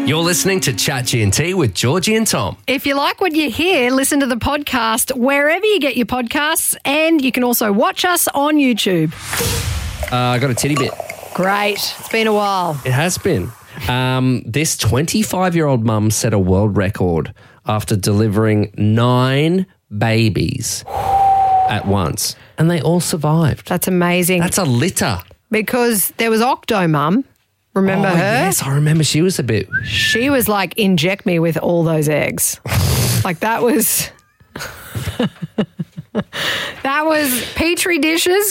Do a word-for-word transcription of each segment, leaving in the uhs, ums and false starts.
You're listening to Chat G and T with Georgie and Tom. If you like what you hear, listen to the podcast wherever you get your podcasts, and you can also watch us on YouTube. Uh, I got a titty bit. Great. It's been a while. It has been. Um, this twenty-five-year-old mum set a world record after delivering nine babies at once, and they all survived. That's amazing. That's a litter. Because there was Octo Mum. Remember oh, her? Yes, I remember. She was a bit... She was like, inject me with all those eggs. Like that was... that was Petri dishes,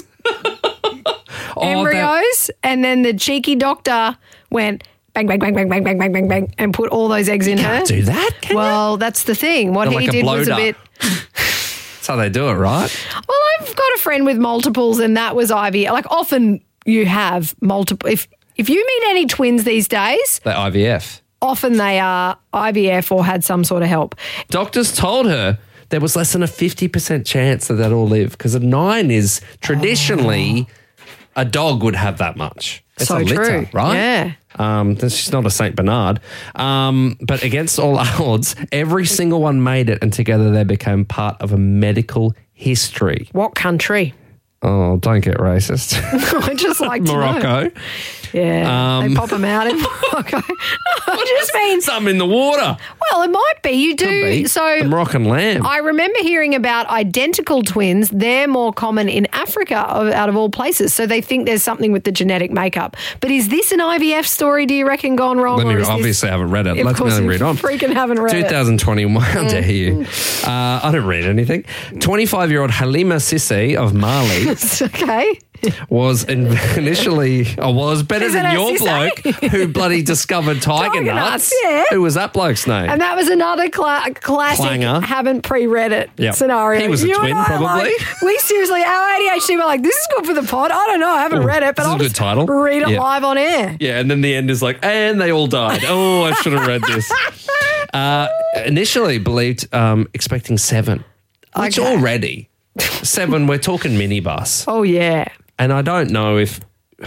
oh, embryos, that... and then the cheeky doctor went... Bang, bang, bang, bang, bang, bang, bang, bang, bang, and put all those eggs in you her. Can't do that, can Well, you? that's the thing. What They're he like a did was a bloater. bit... That's how they do it, right? Well, I've got a friend with multiples, and that was I V F. Like, often you have multiple... If, if you meet any twins these days... They're I V F. Often they are I V F or had some sort of help. Doctors told her there was less than a fifty percent chance that they'd all live because a nine is traditionally... Oh. A dog would have that much. It's so a litter, true. right? Yeah. Um, she's not a Saint Bernard. Um, but against all odds, every single one made it, and together they became part of a medical history. What country? Oh, don't get racist. I just like to Morocco. know. Yeah, Um, they pop them out in Morocco. I just mean... Something in the water. Well, it might be. You do. Could be. So the Moroccan lamb. I remember hearing about identical twins. They're more common in Africa, out of all places. So they think there's something with the genetic makeup. But is this an I V F story, do you reckon, gone wrong? Let me, or is obviously, this, I haven't read it. of Let's course me you read on. freaking haven't read it. twenty twenty-one, how dare you? Uh, I don't read anything. twenty-five-year-old Halima Sissi of Mali Okay. was in, initially, or was better Is than it a your Sissi? bloke who bloody discovered tiger, Tiger nuts. nuts, yeah. Who was that bloke's name? And that was another cla- classic Clanger. haven't pre-read it Yep. scenario. He was a You twin, and I, probably. Like, we seriously, our A D H D were like, this is good for the pod. I don't know, I haven't Ooh, read it, but this is I'll a good just title. read it Yeah. live on air. Yeah, and then the end is like, and they all died. Oh, I should have read this. Uh, initially believed, um, expecting seven, which Okay. already, seven, we're talking minibus. Oh, yeah. And I don't know if,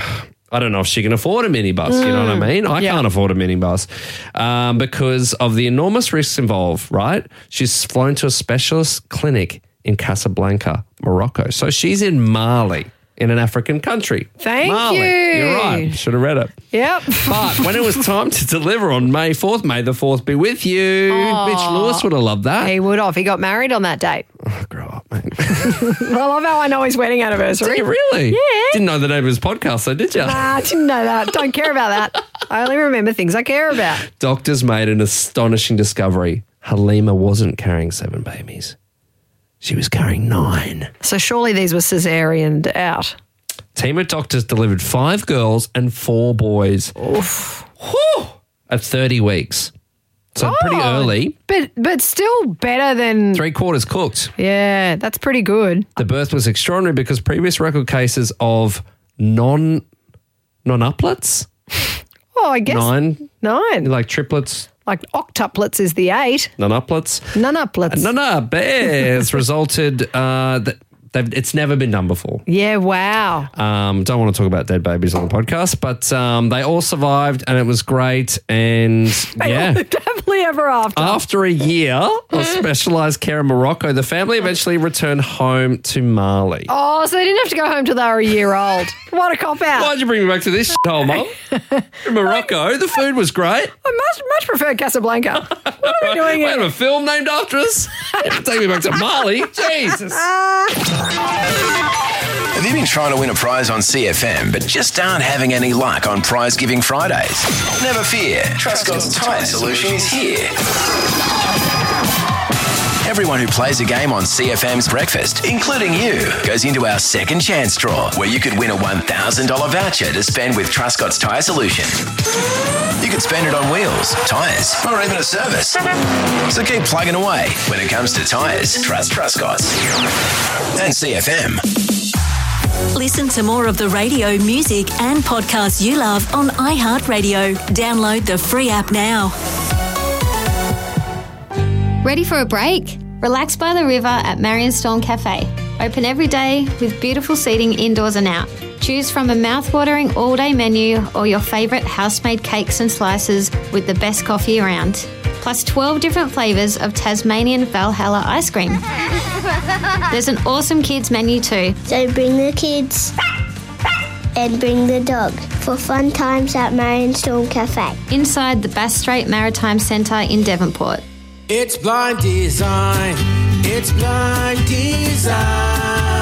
I don't know if she can afford a minibus, you know what I mean? I yeah. can't afford a minibus um, because of the enormous risks involved, right? She's flown to a specialist clinic in Casablanca, Morocco. So she's in Mali, in an African country. Thank Mali. you. You're right. Should have read it. Yep. But when it was time to deliver on May fourth, May the fourth be with you. Mitch Lewis would have loved that. He would have. He got married on that date. Oh, grow up, mate. I love how I know his wedding anniversary. Did you really? Yeah. Didn't know the name of his podcast, though, did you? Nah, I didn't know that. Don't care about that. I only remember things I care about. Doctors made an astonishing discovery. Halima wasn't carrying seven babies. She was carrying nine. So surely these were cesareaned out. Team of doctors delivered five girls and four boys. Oof. Whew, at thirty weeks. So pretty Oh, early. But but still better than... Three quarters cooked. Yeah, that's pretty good. The birth was extraordinary because previous record cases of non, non-uplets, Oh, I guess... nine, Nine. like triplets, Like octuplets is the eight. non-uplets. Nonuplets. No, no, bears resulted uh, that they've, it's never been done before. Yeah, wow. Um, don't want to talk about dead babies on the podcast, but um, they all survived and it was great. And yeah, Happily ever after. after a year of specialised care in Morocco, the family eventually returned home to Mali. Oh, so they didn't have to go home till they were a year old. What a cop out. Why'd you bring me back to this shithole, Mum? In Morocco, the food was great. I much, much prefer Casablanca. What are we doing We here? have a film named after us. You have to take me back to Mali. Jesus. Have you been trying to win a prize on C F M but just aren't having any luck on Prize Giving Fridays? Never fear, Trustcott's Tyre Solution is here. Everyone who plays a game on C F M's Breakfast, including you, goes into our second chance draw where you could win a one thousand dollars voucher to spend with Trustcott's Tyre Solution. You could spend it on wheels, tyres, or even a service. So keep plugging away. When it comes to tyres, trust Trustcott's. And C F M. Listen to more of the radio, music and podcasts you love on iHeartRadio. Download the free app now. Ready for a break? Relax by the river at Marion Storm Cafe. Open every day with beautiful seating indoors and out. Choose from a mouth-watering all-day menu or your favourite house-made cakes and slices with the best coffee around. Plus twelve different flavours of Tasmanian Valhalla ice cream. There's an awesome kids menu too. So bring the kids and bring the dog for fun times at Marion Storm Cafe. Inside the Bass Strait Maritime Centre in Devonport. It's Blind Design. It's Blind Design.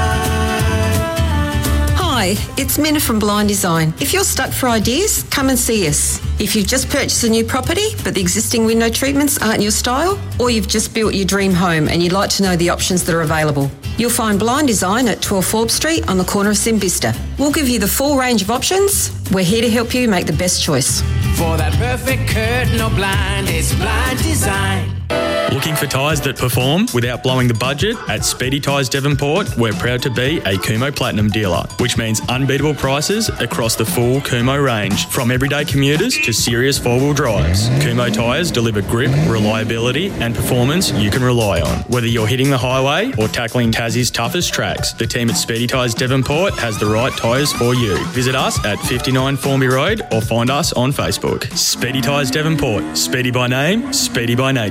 Hi, it's Minna from Blind Design. If you're stuck for ideas, come and see us. If you've just purchased a new property but the existing window treatments aren't your style, or you've just built your dream home and you'd like to know the options that are available, you'll find Blind Design at twelve Forbes Street on the corner of Simbista. We'll give you the full range of options. We're here to help you make the best choice. For that perfect curtain or blind, it's Blind Design. Looking for tyres that perform without blowing the budget? At Speedy Tyres Devonport, we're proud to be a Kumho Platinum dealer, which means unbeatable prices across the full Kumho range, from everyday commuters to serious four-wheel drives. Kumho tyres deliver grip, reliability and performance you can rely on. Whether you're hitting the highway or tackling Tassie's toughest tracks, the team at Speedy Tyres Devonport has the right tyres for you. Visit us at fifty-nine Formby Road or find us on Facebook. Speedy Tyres Devonport. Speedy by name, speedy by nature.